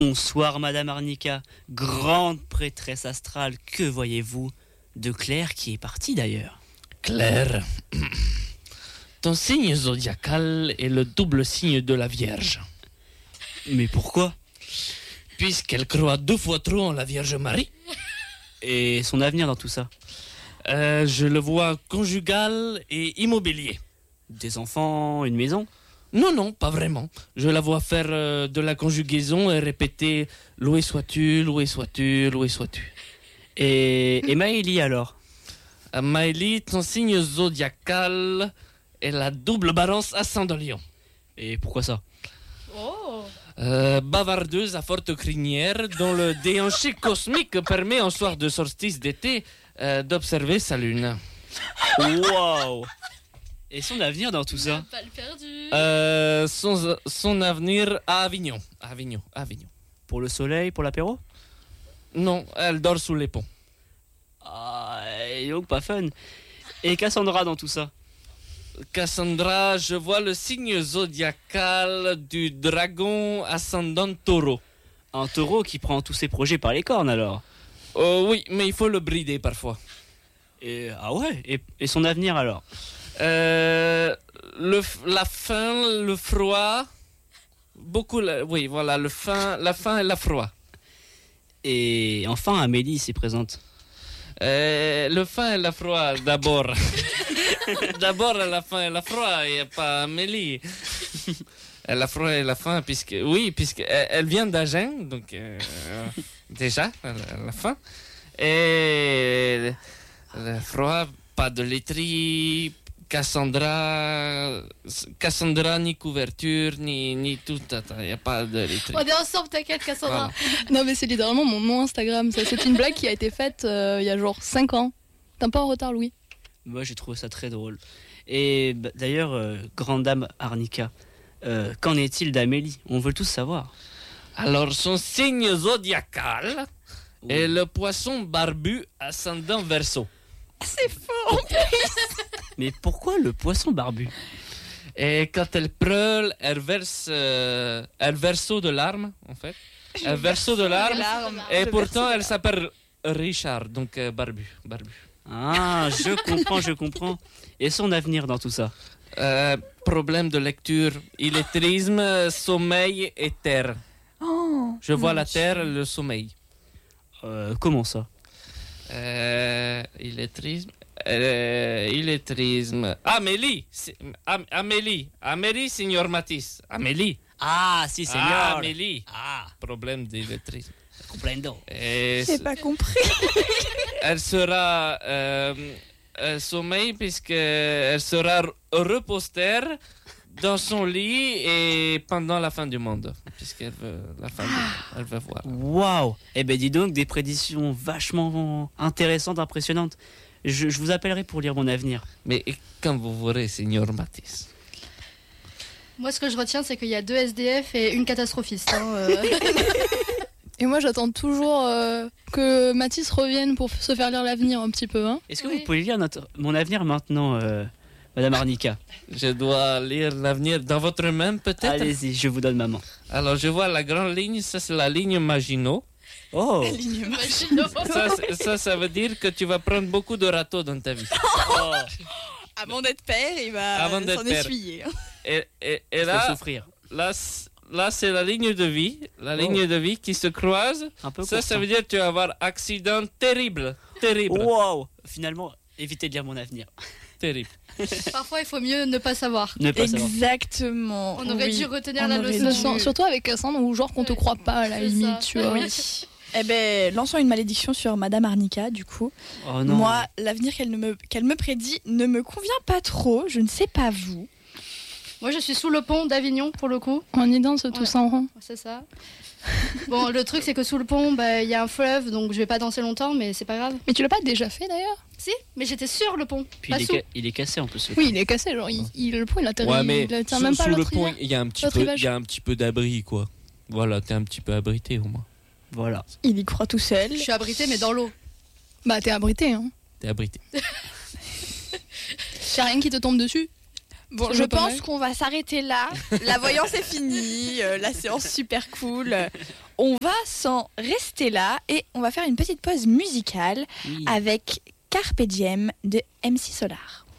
Bonsoir Madame Arnica, grande prêtresse astrale, que voyez-vous de Claire qui est partie d'ailleurs? Claire, ton signe zodiacal est le double signe de la Vierge. Mais pourquoi? Puisqu'elle croit 2 fois trop en la Vierge Marie. Et son avenir dans tout ça? Je le vois conjugal et immobilier. Des enfants, une maison? Non, pas vraiment. Je la vois faire de la conjugaison et répéter « loué sois-tu, loué sois-tu, loué sois-tu ». Et Maëlie alors? Maëlie, ton signe zodiacal est la double balance ascendant Lion. Et pourquoi ça? Bavardeuse à forte crinière dont le déhanché cosmique permet en soir de solstice d'été d'observer sa lune. Waouh! Et son avenir dans tout ça? Pas le perdu. Son avenir à Avignon. Pour le soleil, pour l'apéro? Non, elle dort sous les ponts. Ah, et donc pas fun. Et Cassandra dans tout ça? Cassandra, je vois le signe zodiacal du dragon ascendant taureau. Un taureau qui prend tous ses projets par les cornes alors? Oui, mais il faut le brider parfois. Ah ouais? Et son avenir alors? La faim, le froid, oui, voilà, la faim et la froid. Et enfin, Amélie s'y présente. Le faim et la froid, d'abord. D'abord, la faim et la froid, et pas Amélie. La froid et la faim, puisqu'elle vient d'Agen, donc déjà, la faim. Et le froid, pas de laiterie. Cassandra, ni couverture, ni tout. Il n'y a pas de laiterie. On est ensemble, t'inquiète, Cassandra. Voilà. Non, mais c'est littéralement mon nom Instagram. Ça, c'est une blague qui a été faite il y a genre 5 ans. T'es un peu en retard, Louis. Moi, j'ai trouvé ça très drôle. Et d'ailleurs, grande dame Arnica, qu'en est-il d'Amélie? On veut tous savoir. Alors, son signe zodiacal est le poisson barbu ascendant Verseau. C'est faux. Mais pourquoi le poisson barbu? Et quand elle pleure, elle verse de larmes, en fait. Un verseau de larmes. Et pourtant, elle s'appelle Richard, donc barbu. Ah, je comprends. Et son avenir dans tout ça? Problème de lecture, illettrisme, sommeil et terre. Oh, Je vois la terre et le sommeil. Comment ça? Illettrisme. Amélie, signor Matisse. Amélie. Ah, si, seigneur. Amélie. Ah, Problème d'illettrisme. comprendo. j'ai pas compris. Elle sera sommeil puisqu'elle sera repostère dans son lit et pendant la fin du monde, puisqu'elle veut elle veut voir. Waouh! Eh ben dis donc, des prédictions vachement intéressantes, impressionnantes. Je vous appellerai pour lire mon avenir. Mais quand vous voudrez, signor Matisse. Moi, ce que je retiens, c'est qu'il y a 2 SDF et une catastrophiste. Et moi, j'attends toujours que Mathis revienne pour se faire lire l'avenir un petit peu. Hein. Est-ce que Oui. vous pouvez lire mon avenir maintenant, Madame Arnica? Je dois lire l'avenir dans votre main, peut-être. Allez-y, je vous donne ma main. Alors, je vois la grande ligne, ça c'est la ligne Maginot. Oh! Ça veut dire que tu vas prendre beaucoup de râteaux dans ta vie. Oh. Avant d'être père, il va Avant d'être s'en père. essuyer. Et Faut là, souffrir. là, c'est la ligne de vie. La ligne de vie qui se croise. Un peu Ça veut dire que tu vas avoir accident terrible. Wow! Finalement, évitez de lire mon avenir. Terrible. Parfois, il faut mieux ne pas savoir. Ne pas savoir. Exactement. On aurait oui. dû retenir On la aurait leçon. dû. Surtout avec Cassandre, où genre qu'on te croit pas à la C'est limite, ça. tu vois. Oui. Eh ben, lançons une malédiction sur Madame Arnica, du coup. Oh non. Moi, l'avenir qu'elle me prédit ne me convient pas trop. Je ne sais pas vous. Moi, je suis sous le pont d'Avignon, pour le coup. On y danse tous Ouais. en rond. C'est ça. Bon, le truc, c'est que sous le pont, il y a un fleuve, donc je vais pas danser longtemps, mais c'est pas grave. Mais tu l'as pas déjà fait d'ailleurs? Si, mais j'étais sur le pont. Puis Pas sous. il est cassé en plus. Oui, il est cassé, genre le pont il atterrit. Ouais, mais il atteint même pas sous le l'autre pont, rivière. il y a un petit L'autre peu, rivage. il y a un petit peu d'abri, quoi. Voilà, t'es un petit peu abrité au moins. Voilà. Il y croit tout seul. Je suis abritée, mais dans l'eau. Bah t'es abrité, hein. T'es abrité. Y'a rien qui te tombe dessus. Bon, Ça je va pas pense mal. qu'on va s'arrêter là. La voyance est finie, la séance super cool. On va s'en rester là et on va faire une petite pause musicale Oui. avec Carpe Diem de MC Solar.